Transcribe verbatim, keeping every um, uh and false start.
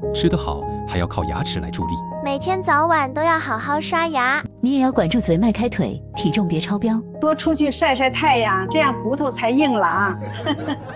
吃得好还要靠牙齿来助力。 每天早晚都要好好刷牙。 你也要管住嘴，迈开腿，体重别超标。 多出去晒晒太阳，这样骨头才硬朗。